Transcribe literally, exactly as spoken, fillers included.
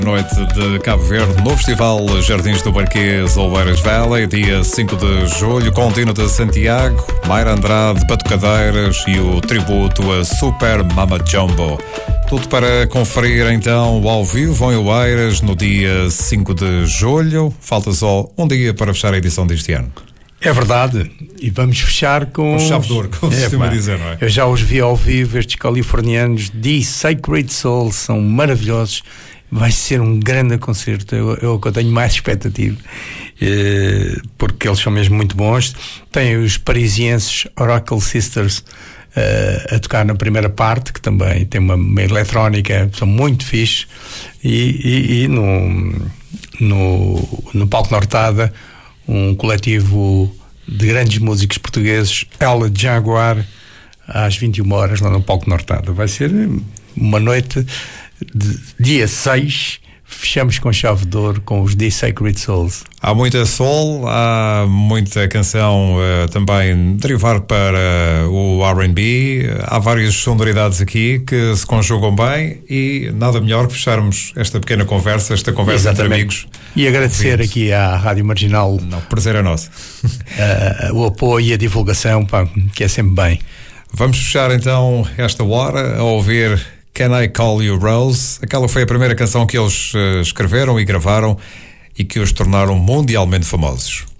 Noite de Cabo Verde no Festival Jardins do Marquês Oeiras Valley, dia cinco de julho, contínuo de Santiago, Mayra Andrade, Batucadeiras e o tributo a Super Mama Jumbo. Tudo para conferir então ao vivo em Oeiras no dia cinco de julho. Falta só um dia para fechar a edição deste ano. É verdade, e vamos fechar com... O chave de ouro, como se costuma dizer, não é? Eu já os vi ao vivo, estes californianos, The Sacred Soul, são maravilhosos. Vai ser um grande concerto, eu, eu, eu tenho mais expectativa, eh, porque eles são mesmo muito bons. Tem os parisienses Oracle Sisters eh, a tocar na primeira parte, que também tem uma, uma eletrónica, são muito fixe, e, e, e no, no, no Palco Nortada, um coletivo de grandes músicos portugueses, Ela Jaguar, às vinte e uma horas lá no Palco Nortada. Vai ser uma noite... De, dia seis, fechamos com chave de ouro com os The Sacred Souls. Há muita soul, há muita canção uh, também derivar para o R and B, há várias sonoridades aqui que se conjugam bem e nada melhor que fecharmos esta pequena conversa, esta conversa Exatamente. Entre amigos. E agradecer ouvintes. Aqui à Rádio Marginal. Não, prazer é nosso. uh, o apoio e a divulgação, pá, que é sempre bem. Vamos fechar então esta hora a ouvir Can I Call You Rose? Aquela foi a primeira canção que eles uh, escreveram e gravaram e que os tornaram mundialmente famosos.